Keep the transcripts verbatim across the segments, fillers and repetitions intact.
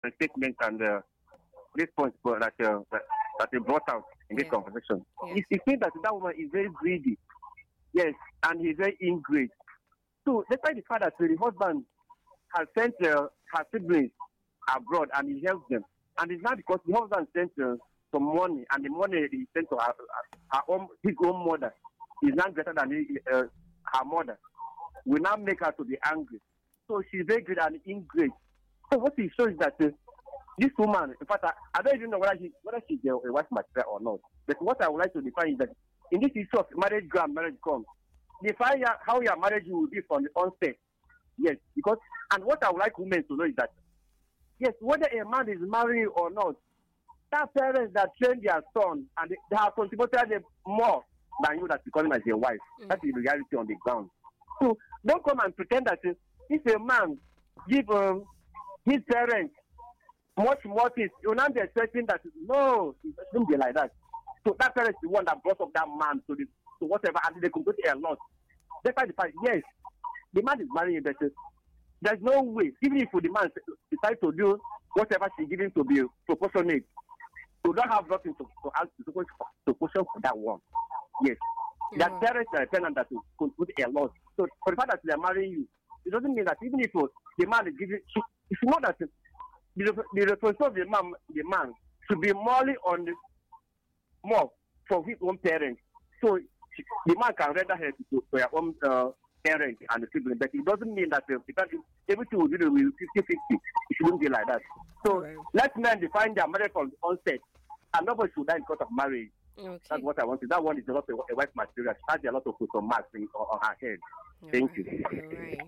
statement and uh, response that, uh, that that they brought out in this Yeah. conversation. Yeah. It, it seems that that woman is very greedy. Yes, and he's very ingrate. So, despite the fact that the husband has sent uh, her siblings abroad and he helps them, and it's not because the husband sent uh, some money and the money he sent to her, her own, his own mother is not better than the, uh, her mother, will now make her to be angry. So she's very good and ingrate. So what it shows is that uh, this woman, in fact, I, I don't even know whether, she, whether she's a, a wife material or not. But what I would like to define is that in this issue of marriage go and marriage come, define your, how your marriage will be from the onset. Yes, because, and what I would like women to know is that, yes, whether a man is married or not, that parents that train their son and they, they have contributed more than you that you call him as your wife. Mm. That's the reality on the ground. So don't come and pretend that uh, if a man give um, his parents much more things, you'll not be expecting that, no, it shouldn't be like that. So that parent is the one that brought up that man to the to whatever, and they complete a lot. Despite the fact, yes, the man is marrying, but uh, there's no way, even if the man decides to do whatever she's giving to be proportionate, you don't have nothing to, to ask to, to question for that one. Yes. Mm-hmm. That parents are telling that to contribute a lot. So for the fact that they are marrying you, it doesn't mean that even if uh, the man is giving, she, if you know that uh, the, the responsibility of the man, the man should be morally on the, more for his own parents. So she, the man can render her to, to her own uh, parents and the siblings, but it doesn't mean that uh, because everything will do with fifty-fifty. It shouldn't be like that. So right. Let men define their marriage from the onset, and nobody should die because of marriage. Okay. That's what I want to. That one is a lot of a wife material. She has a lot of question marks on, on her head. All Thank right. you. All right.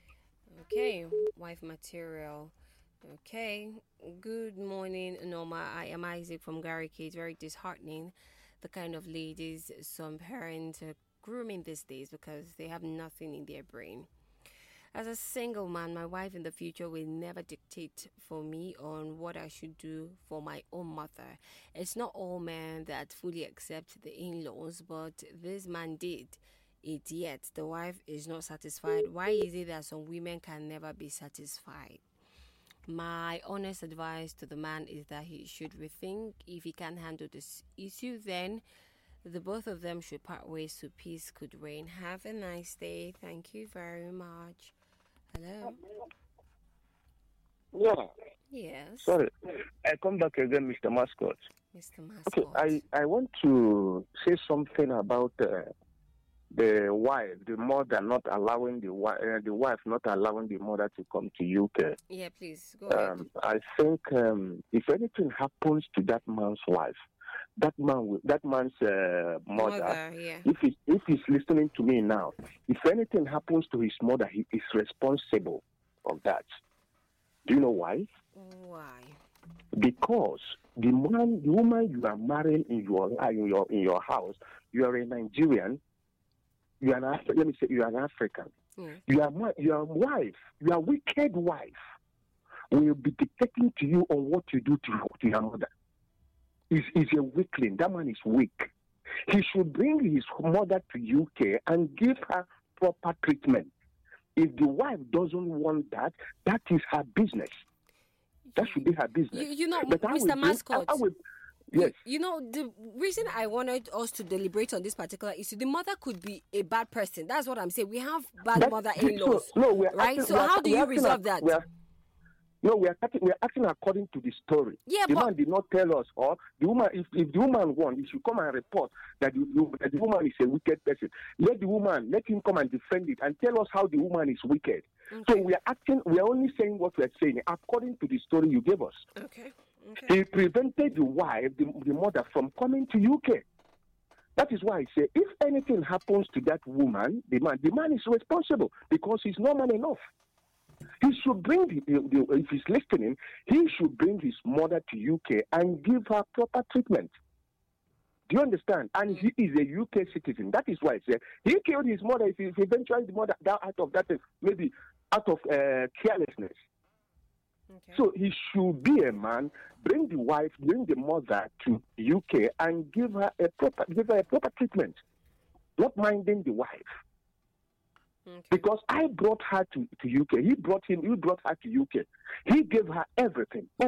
Okay, wife material. Okay. Good morning, Norma. I am Isaac from Gary K. It's very disheartening the kind of ladies some parents are grooming these days because they have nothing in their brain. As a single man, my wife in the future will never dictate for me on what I should do for my own mother. It's not all men that fully accept the in-laws, but this man did it, yet the wife is not satisfied. Why is it that some women can never be satisfied? My honest advice to the man is that he should rethink. If he can't handle this issue, then the both of them should part ways so peace could reign. Have a nice day. Thank you very much. Hello? Yeah. Yes. Sorry. I come back again, Mister Mascot. Mister Mascot. Okay, I, I want to say something about uh, the wife, the mother not allowing the wife, uh, the wife not allowing the mother to come to U K. Yeah, please, go ahead. Um, I think um, if anything happens to that man's wife, that man, will, that man's uh, mother, mother yeah. if he, if he's listening to me now, if anything happens to his mother, he is responsible of that. Do you know why? Why? Because the man, the woman you are marrying in your life, in your in your house, you are a Nigerian. You are an Af- let me say you are an African. Yeah. You are your wife, your wicked wife, will be dictating to you on what you do to, to your mother. Is is a weakling. That man is weak. He should bring his mother to U K and give her proper treatment. If the wife doesn't want that, that is her business. That should be her business. You, you know, but Mister Mascot. I, I will, yes. You, you know, the reason I wanted us to deliberate on this particular issue, the mother could be a bad person. That's what I'm saying. We have bad That's, mother-in-laws, so, no, right? acting, so how are, do you resolve that? We are, no, we are acting, we are acting according to the story. Yeah, the but man did not tell us, or the woman. If, if the woman won, he should come and report that the, that the woman is a wicked person. Let the woman, let him come and defend it and tell us how the woman is wicked. Okay. So we are acting. We are only saying what we are saying according to the story you gave us. Okay. Okay. He prevented the wife, the, the mother, from coming to U K. That is why I say, if anything happens to that woman, the man, the man is responsible because he's not man enough. He should bring, the, the, the, if he's listening, he should bring his mother to U K and give her proper treatment. Do you understand? And he is a U K citizen. That is why I say he killed his mother. If, if eventually the mother died out of that, maybe out of uh, carelessness. Okay. So he should be a man, bring the wife, bring the mother to U K and give her a proper, give her a proper treatment, not minding the wife. Okay. Because I brought her to, to U K. He brought him, he brought her to U K. He gave her everything.